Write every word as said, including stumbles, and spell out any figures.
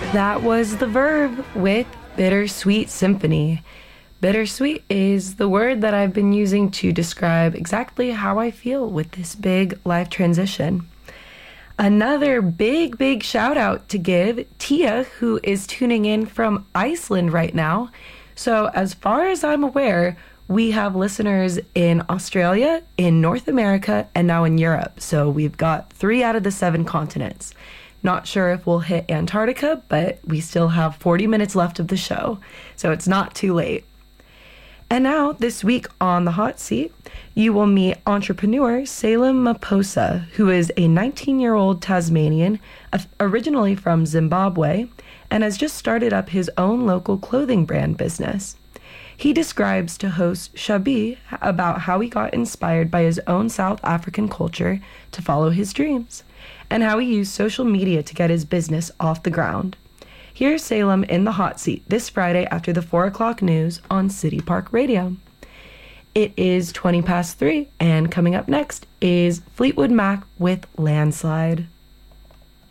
That was The Verve with Bittersweet Symphony. Bittersweet is the word that I've been using to describe exactly how I feel with this big life transition. Another big, big shout out to give Tia, who is tuning in from Iceland right now. So as far as I'm aware, we have listeners in Australia, in North America, and now in Europe. So we've got three out of the seven continents. Not sure if we'll hit Antarctica, but we still have forty minutes left of the show, so it's not too late. And now, this week on The Hot Seat, you will meet entrepreneur Salem Maposa, who is a nineteen-year-old Tasmanian, originally from Zimbabwe, and has just started up his own local clothing brand business. He describes to host Shabi about how he got inspired by his own South African culture to follow his dreams, and how he used social media to get his business off the ground. Here's Salem in the hot seat this Friday after the four o'clock news on City Park Radio. It is twenty past three, and coming up next is Fleetwood Mac with Landslide.